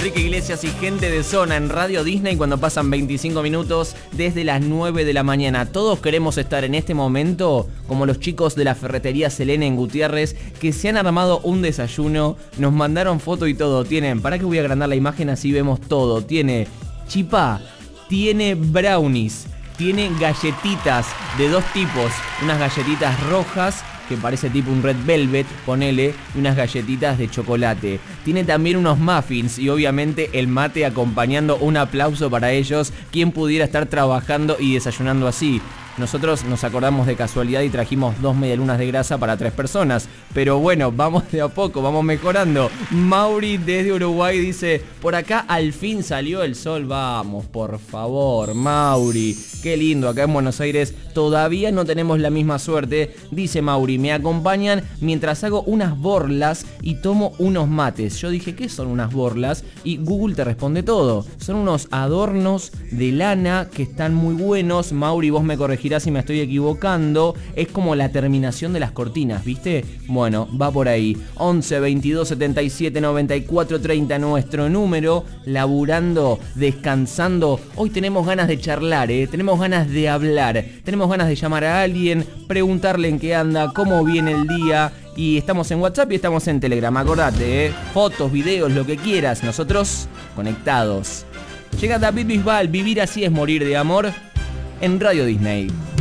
Enrique Iglesias y Gente de Zona en Radio Disney cuando pasan 25 minutos desde las 9 de la mañana. Todos queremos estar en este momento como los chicos de la ferretería Selene en Gutiérrez, que se han armado un desayuno, nos mandaron foto y todo. Tienen, ¿para qué voy a agrandar la imagen así vemos todo? Tiene chipá, tiene brownies, tiene galletitas de dos tipos, unas galletitas rojas que parece tipo un red velvet, ponele, y unas galletitas de chocolate. Tiene también unos muffins y obviamente el mate acompañando. Un aplauso para ellos. ¿Quién pudiera estar trabajando y desayunando así? Nosotros nos acordamos de casualidad y trajimos 2 medialunas de grasa para 3 personas. Pero bueno, vamos de a poco, vamos mejorando. Mauri desde Uruguay dice, por acá al fin salió el sol. Vamos, por favor, Mauri. Qué lindo, acá en Buenos Aires todavía no tenemos la misma suerte. Dice Mauri, me acompañan mientras hago unas borlas y tomo unos mates. Yo dije, ¿qué son unas borlas? Y Google te responde todo. Son unos adornos de lana que están muy buenos. Mauri, vos me corregís si me estoy equivocando, es como la terminación de las cortinas, ¿viste? Bueno, va por ahí. 11 22 77 94 30 nuestro número, laburando, descansando. Hoy tenemos ganas de charlar, tenemos ganas de hablar, tenemos ganas de llamar a alguien, preguntarle en qué anda, cómo viene el día. Y estamos en WhatsApp y estamos en Telegram, acordate, fotos, videos, lo que quieras, nosotros conectados. Llega David Bisbal, Vivir así es morir de amor, en Radio Disney.